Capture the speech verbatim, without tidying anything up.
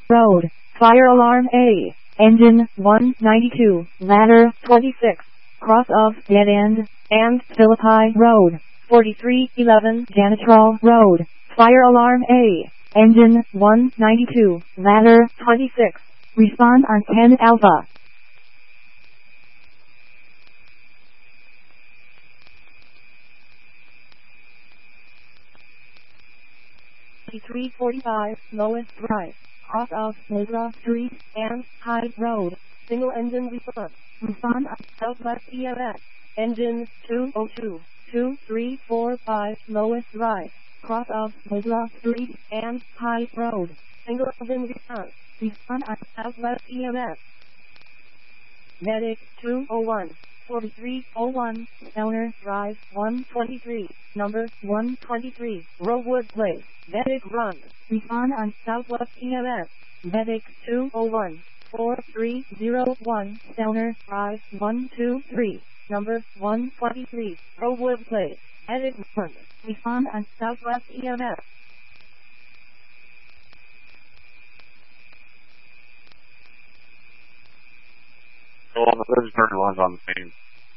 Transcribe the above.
Road. Fire alarm A. Engine one ninety-two. Ladder twenty-six. Cross of Dead End and Philippi Road. forty-three eleven Janitrol Road. Fire alarm A. Engine one ninety-two. Ladder twenty-six. Respond on ten Alpha. three forty-five Lois Drive. Cross of Libra Street and Hyde Road. Single engine response. Respond on Southwest E M S. Engine two oh two. two three four five Lois Drive. Cross of Libra Street and Hyde Road. Single engine response. Respond on Southwest E M S. Medic two oh one. forty-three oh one, Stoner Drive, one twenty-three, number one twenty-three, Rosewood Place, Medic Run. Respond on Southwest E M S. Medic two oh one, four three oh one, Stoner Drive, one two three, number one twenty-three, Rosewood Place, Medic Run. Respond on Southwest E M S. So all the thirty ones on the scene.